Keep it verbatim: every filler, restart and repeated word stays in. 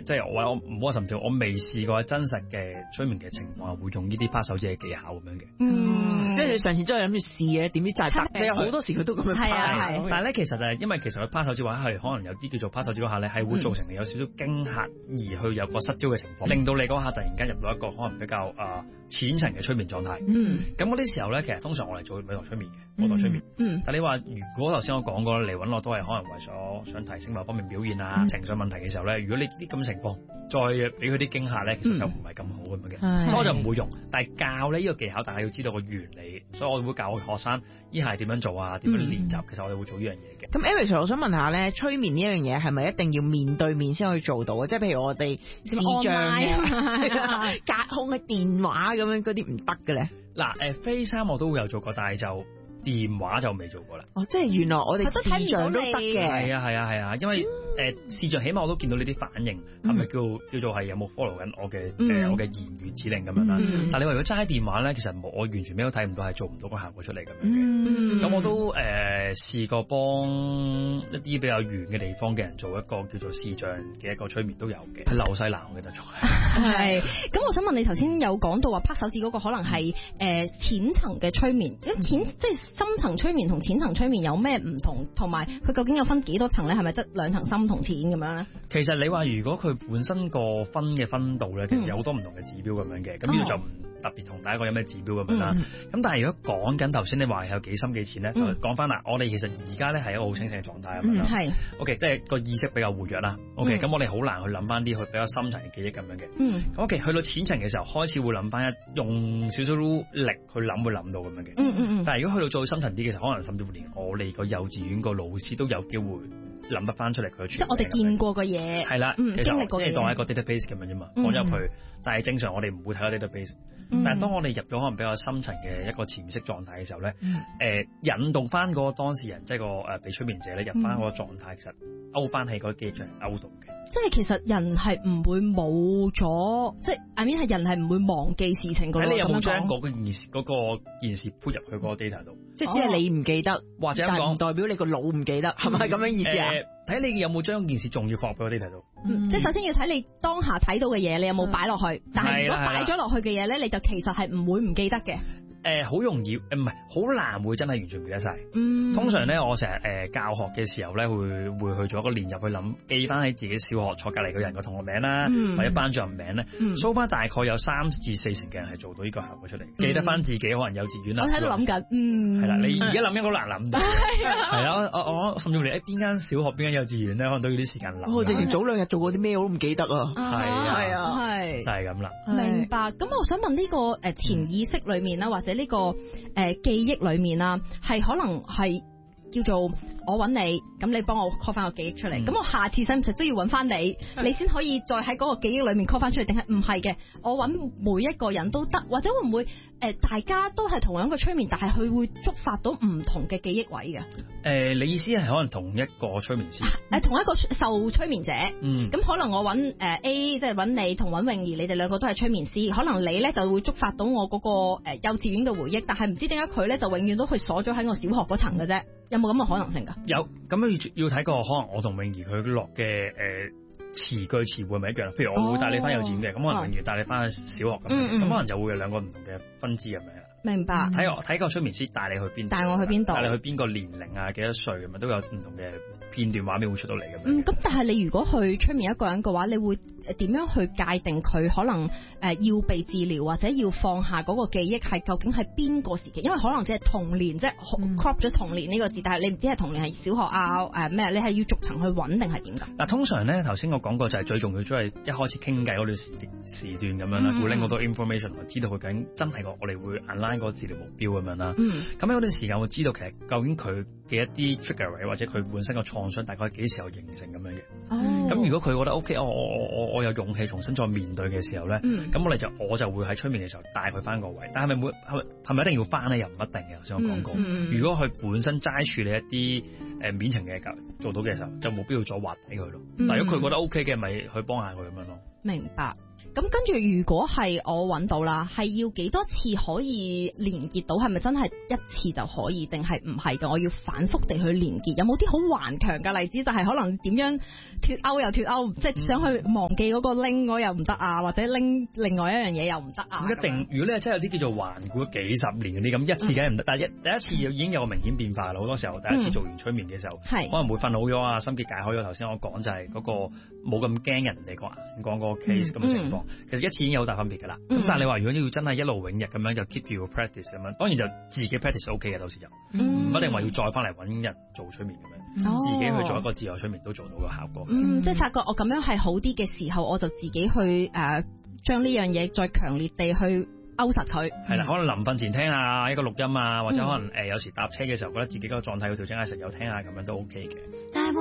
誒，即係我我唔好甚至我未試過真實嘅催眠嘅情況會用呢啲拍手指嘅技巧咁樣嘅。 嗯，即係你上次真係諗住試嘅，點知就係得，有好多時佢都咁樣拍。 係啊係。 但係咧，其實誒，因為其實佢拍手指話係可能有啲叫做拍手指嗰下咧，係會造成你有少少驚嚇，而去有個失焦嘅情況，令到你嗰下突然間入到一個可能比較啊淺層嘅催眠狀態。 嗯。 咁嗰啲時候咧，其實通常我嚟做舞台催眠嘅，舞台催眠。 嗯。 但係你話如果頭先我講過嚟揾我都係可能為咗想提升某方面表現啊、情緒問題嘅時候咧，如果你啲咁情況再俾佢啲驚嚇咧，其實就唔係咁好咁樣嘅，所以我就唔會用。但係教呢呢個技巧，大家要知道個原理，所以我會教我學生依係點樣做啊，點樣練習。其實我哋會做呢樣嘢嘅。 咁 Eric Sir，我想問下咧，催眠呢樣嘢係咪一定要面對面先可以做到啊？即係譬如我哋視像嘅隔空嘅電話咁樣嗰啲唔得嘅咧？ 嗱，誒，FaceTime我都會有做過，但係就電話就未做過啦。 哦，即係原來我哋視像都得嘅。 係啊係啊係啊，因為誒視像起碼我都見到呢啲反應，係咪叫叫做係有冇 follow 緊我嘅誒我嘅言語指令咁樣啦？但係你話如果齋電話咧，其實冇，我完全咩都睇唔到，係做唔到個效果出嚟咁樣嘅。咁我都誒試過幫一啲比較遠嘅地方嘅人做一個叫做視像嘅一個催眠都有嘅，喺紐西蘭我記得做。 係，咁我想問你頭先有講到話拍手指嗰個可能係誒淺層嘅催眠，咁淺即係深層催眠同淺層催眠有咩唔同？同埋佢究竟有分幾多層咧？係咪得兩層深同淺咁樣咧？ 其實你話如果佢本身個分嘅分度咧，其實有好多唔同嘅指標咁樣嘅，咁呢度就唔特別同大家講有咩指標咁樣啦。咁、嗯、但係如果講緊頭先你話有幾深幾淺咧，講翻啦，我哋其實而家咧係一個好清醒嘅狀態咁樣啦。係、嗯、，OK， 即係個意識比較活躍啦。OK，咁、嗯、我哋好難去諗翻啲去比較深層嘅記憶咁樣嘅。嗯。咁 OK，去到淺層嘅時候，開始會諗翻一用少少力去諗，會諗到咁樣嘅。嗯嗯嗯。但係如果去到再深層啲嘅時候，可能甚至乎連我哋個幼稚園個老師都有機會諗得翻出嚟佢。即係我哋見過嘅嘢。係啦，嗯，經歷過嘅嘢。即係當係一個 database 咁樣啫嘛，放咗入去。但係正常我哋唔會睇到 database。但係當我哋入咗可能比較深層嘅一個潛意識狀態嘅時候咧，誒、嗯呃、引導翻嗰個當事人，即係個誒被催眠者咧入翻嗰個狀態，其實勾翻起嗰個記憶出嚟勾到嘅。 即係其實人係唔會冇咗，即係 I mean 係人係唔會忘記事情嗰。 睇你有冇將嗰個件事嗰個件事 put 入去嗰個 data 度， 即係只係你唔記得，或者講代表你個腦唔記得，係咪咁樣意思啊？ 睇、呃、你有冇將件事仲要放入去個 data 度。 嗯，即係首先要睇你當下睇到嘅嘢，你有冇擺落去？但係如果擺咗落去嘅嘢咧，你就其實係唔會唔記得嘅。 誒、呃，好容易，誒唔係，好難會真係完全記得晒。嗯，通常咧，我成日誒教學嘅時候咧，會會去做一個練習，去諗記翻喺自己小學坐隔籬個人個同學名啦，嗯、或者班主任名咧，數翻、嗯、大概有三至四成嘅人係做到呢個效果出嚟，嗯、記得翻自己可能幼稚園啦。 我喺度諗緊，嗯， 係啦，你而家諗一個好難諗到，係啦，我我甚至乎你喺邊間小學、邊間幼稚園咧，可能都要啲時間諗。 我直情早兩日做過啲咩我都唔記得啊， 係啊， 係啊， 係就係咁啦。 明白。咁我想問呢個誒潛意識裏面啦，或者呢個誒記憶裏面啦，係可能係叫做我揾你，咁你幫我 call 翻個記憶出嚟，咁、嗯、我下次使唔使都要揾翻你，你先可以再喺嗰個記憶裏面 call 翻出嚟，定係唔係嘅？我揾每一個人都得，或者會唔會誒、呃、大家都係同樣嘅催眠，但係佢會觸發到唔同嘅記憶位嘅？誒、 呃，你意思係可能同一個催眠師？誒、 呃，同一個受催眠者，嗯，咁可能我揾誒、呃、A， 即係揾你同揾泳兒，你哋兩個都係催眠師，可能你咧就會觸發到我嗰個誒幼稚園嘅回憶，但係唔知點解佢咧就永遠都去鎖咗喺我小學嗰層嘅啫，有冇咁嘅可能性噶？ 有，咁要要睇個可能我同泳兒佢落嘅誒詞句詞彙咪一樣，譬如我會帶你翻幼稚園嘅，咁、哦、可能泳兒帶你翻去小學咁，咁、嗯嗯、可能就會有兩個唔同嘅分支咁樣。 明白。 睇我睇個催眠師帶你去邊， 帶我去邊度， 帶你去邊個年齡啊，幾多歲咁啊，都有唔同嘅片段畫面會出到嚟咁。 嗯，咁但係你如果去催眠一個人嘅話，你會點樣去界定佢可能誒要被治療或者要放下嗰個記憶係究竟係邊個時期？因為可能只係童年，即係 crop 咗童年呢個字，但係你唔知係童年係小學啊誒咩？你係要逐層去揾定係點㗎？嗱， 通常咧頭先我講過就係最重要，都係一開始傾偈嗰段時時段咁樣啦，會拎好多 information，知道佢究竟真係個我哋會 align 個治療目標咁樣啦。咁喺嗰段時間會知道其實究竟佢嘅一啲 trigger 位或者佢本身個創傷大概幾時候形成咁樣嘅。咁、哦、如果佢覺得 OK，我我我我有勇氣重新再面對嘅時候咧，咁、嗯、我哋就我就會喺催眠嘅時候帶佢翻個位。但係咪每係咪係咪一定要翻咧？又唔一定嘅。頭先我講過，嗯嗯、如果佢本身齋處理一啲誒面層嘅做到嘅時候，就冇必要再挖起佢咯。但、嗯、如果佢覺得 OK 嘅，咪去幫下佢咁樣咯。 明白。 咁跟住如果係我揾到啦，係要幾多次可以連結到？係咪真係一次就可以？定係唔係嘅？我要反覆地去連結。有冇啲好頑強嘅例子？就係、是、可能點樣脫鈎又脫鈎，即係想去忘記嗰個拎嗰又唔得啊，或者拎另外一樣嘢又唔得啊？ 咁一定，如果你真係有啲叫做頑固幾十年嗰啲咁，一次梗係唔得。嗯、但係一第一次已經有個明顯變化啦。好多時候第一次做完催眠嘅時候，嗯、可能會瞓好咗啊，心結解開咗。頭先我講就係嗰個冇咁驚人哋個眼光嗰個 case 咁嘅情況。嗯、其實一次已經有大分別㗎啦。咁、嗯、但係你話如果要真係一路永日咁樣就 keep 住 practice 咁樣，當然就自己 practice OK 嘅，到時就唔、嗯、一定話要再翻嚟揾人做催眠咁樣，嗯、自己去做一個自由催眠都做到個效果。 嗯，嗯即係發覺我咁樣係好啲嘅時候，我就自己去誒將呢樣嘢再強烈地去勾實佢。 係啦，可能臨瞓前聽下一個錄音啊，或者可能誒、呃、有時搭車嘅時候覺得自己嗰個狀態要調整下，食有聽下咁樣都 OK 嘅。